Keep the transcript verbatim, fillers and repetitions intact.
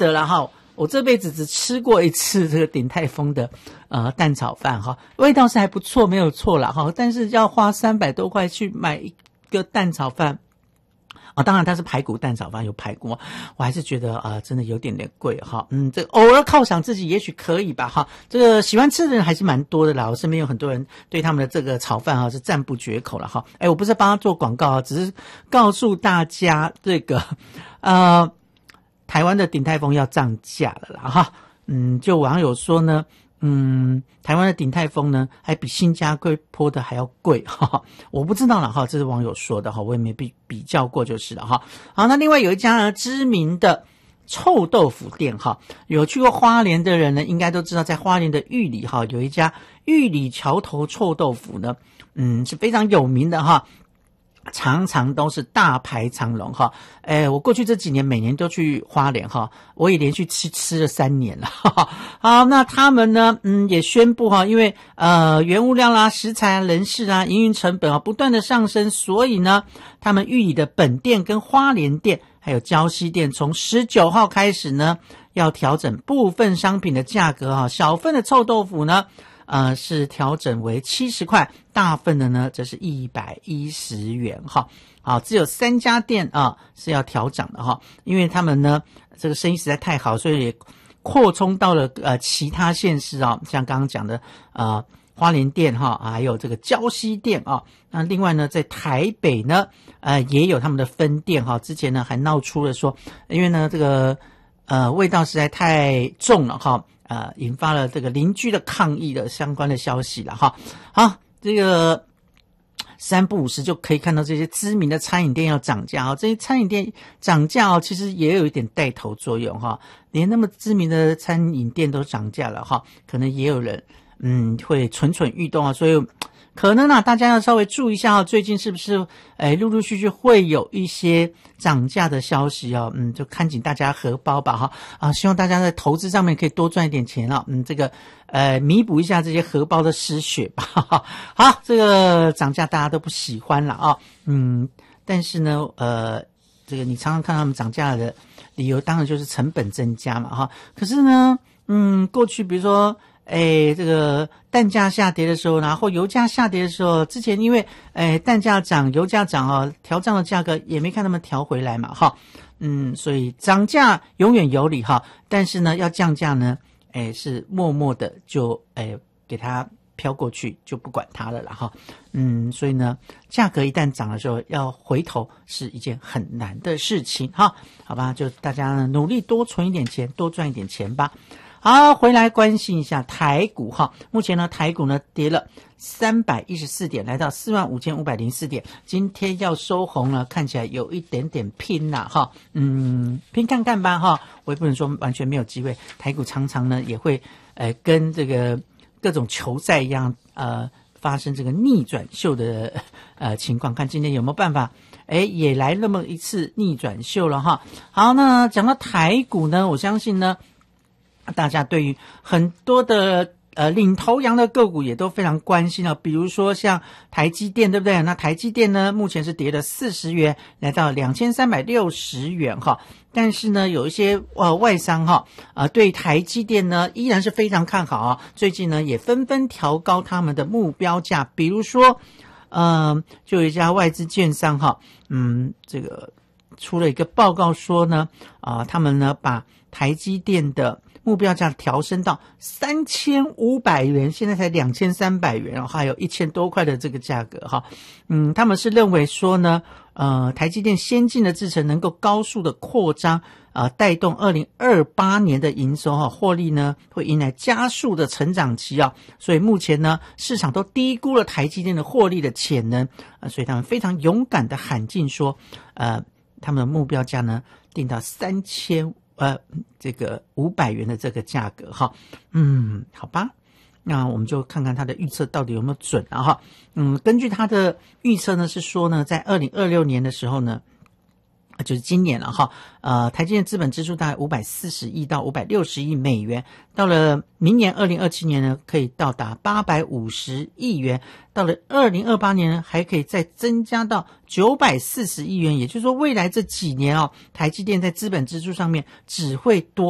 得了哈，我这辈子只吃过一次这个鼎泰丰的呃蛋炒饭哈，味道是还不错，没有错啦哈，但是要花三百多块去买一个蛋炒饭。啊，当然它是排骨蛋炒饭，有排骨，我还是觉得啊、呃，真的有点点贵哈。嗯，这偶尔犒赏自己也许可以吧哈。这个喜欢吃的人还是蛮多的啦，我身边有很多人对他们的这个炒饭哈是赞不绝口了哈。哎，我不是帮他做广告啊，只是告诉大家这个呃，台湾的鼎泰丰要涨价了啦哈。嗯，就网友说呢。嗯，台湾的鼎泰丰呢，还比新加坡的还要贵哈，我不知道了哈，这是网友说的哈，我也没比比较过就是了哈。好，那另外有一家呢知名的臭豆腐店哈，有去过花莲的人呢，应该都知道，在花莲的玉里哈，有一家玉里桥头臭豆腐呢，嗯，是非常有名的哈。常常都是大排长龙哈，诶，我过去这几年每年都去花莲哈，我也连续吃吃了三年了哈哈。好，那他们呢，嗯，也宣布哈，因为呃原物料啦、食材啊、人事啊、营运成本啊不断的上升，所以呢，他们玉里的本店跟花莲店还有礁溪店，从十九号开始呢，要调整部分商品的价格哈，小份的臭豆腐呢。呃，是调整为七十块，大份的呢，这是一百一十元哈。好，只有三家店啊是要调涨的哈，因为他们呢这个生意实在太好，所以也扩充到了呃其他县市啊，像刚刚讲的呃花莲店哈，还有这个礁溪店啊。那另外呢，在台北呢，呃也有他们的分店哈。之前呢还闹出了说，因为呢这个呃味道实在太重了哈。呃，引发了这个邻居的抗议的相关的消息了哈。好，这个三不五时就可以看到这些知名的餐饮店要涨价哦。这些餐饮店涨价哦，其实也有一点带头作用哈。连那么知名的餐饮店都涨价了哈，可能也有人嗯会蠢蠢欲动啊。所以可能啊，大家要稍微注意一下啊，最近是不是诶陆陆续续会有一些涨价的消息哦？嗯，就看紧大家荷包吧哈啊，希望大家在投资上面可以多赚一点钱啊，嗯，这个呃弥补一下这些荷包的失血吧。哈哈好，这个涨价大家都不喜欢了啊，嗯，但是呢，呃，这个你常常看他们涨价的理由，当然就是成本增加嘛哈。可是呢，嗯，过去比如说。哎，这个蛋价下跌的时候，然后油价下跌的时候，之前因为哎蛋价涨，油价涨啊，调涨的价格也没看他们调回来嘛，哈，嗯，所以涨价永远有理哈，但是呢，要降价呢，哎是默默的就哎给它飘过去，就不管它了啦哈，嗯，所以呢，价格一旦涨的时候，要回头是一件很难的事情哈，好吧，就大家呢努力多存一点钱，多赚一点钱吧。好，回来关心一下台股哈。目前呢，台股呢跌了三百一十四点，来到四万五千五百零四点。今天要收红了，看起来有一点点拼啦哈。嗯，拼看看吧哈。我也不能说完全没有机会。台股常常呢也会呃跟这个各种球赛一样呃发生这个逆转秀的呃情况，看今天有没有办法。诶也来那么一次逆转秀了哈。好，那讲到台股呢，我相信呢。大家对于很多的呃领头羊的个股也都非常关心了，比如说像台积电，对不对？那台积电呢，目前是跌了四十元，来到两千三百六十元哈。但是呢，有一些呃外商哈呃对台积电呢依然是非常看好啊，最近呢也纷纷调高他们的目标价，比如说呃就有一家外资券商哈，嗯这个出了一个报告说呢啊、呃、他们呢把台积电的目标价调升到三千五百元，现在才两千三百元，然后还有一千多块的这个价格哈。嗯，他们是认为说呢，呃，台积电先进的制程能够高速的扩张，呃，带动二零二八年的营收哈，获利呢会迎来加速的成长期啊。所以目前呢，市场都低估了台积电的获利的潜能，呃，所以他们非常勇敢的喊进说，呃，他们的目标价呢定到三千。呃，这个五百元的这个价格哈，嗯，好吧，那我们就看看他的预测到底有没有准啊哈，嗯，根据他的预测呢是说呢，在二零二六年的时候呢，就是今年了哈，呃，台积电资本支出大概五百四十亿到五百六十亿美元，到了明年二零二七年呢，可以到达八百五十亿元，到了二零二八年呢，还可以再增加到九百四十亿元，也就是说未来这几年哦，台积电在资本支出上面只会多